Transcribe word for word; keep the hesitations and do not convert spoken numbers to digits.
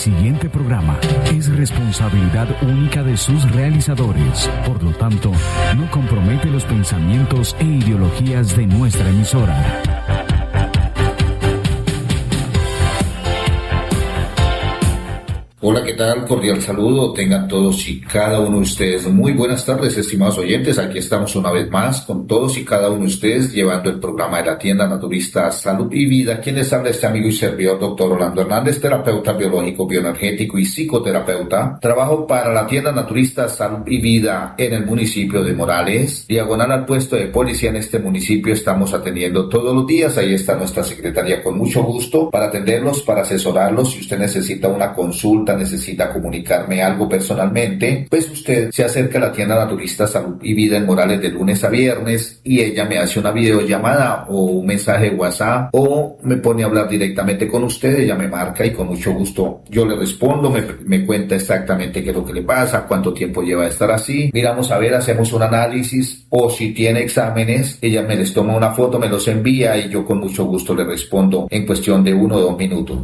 siguiente programa es responsabilidad única de sus realizadores. Por lo tanto, no compromete los pensamientos e ideologías de nuestra emisora. Hola, ¿qué tal? Cordial saludo. Tengan todos y cada uno de ustedes muy buenas tardes, estimados oyentes. Aquí estamos una vez más con todos y cada uno de ustedes llevando el programa de la tienda naturista Salud y Vida. Quien les habla este amigo y servidor, doctor Orlando Hernández, terapeuta biológico, bioenergético y psicoterapeuta. Trabajo para la tienda naturista Salud y Vida en el municipio de Morales, diagonal al puesto de policía. En este municipio estamos atendiendo todos los días. Ahí está nuestra secretaria con mucho gusto para atenderlos, para asesorarlos. Si usted necesita una consulta, necesita comunicarme algo personalmente, pues usted se acerca a la tienda naturista Salud y Vida en Morales de lunes a viernes y ella me hace una videollamada o un mensaje de WhatsApp o me pone a hablar directamente con usted. Ella me marca y con mucho gusto yo le respondo, me, me cuenta exactamente qué es lo que le pasa, cuánto tiempo lleva de estar así, miramos a ver, hacemos un análisis o si tiene exámenes, ella me les toma una foto, me los envía y yo con mucho gusto le respondo en cuestión de uno o dos minutos.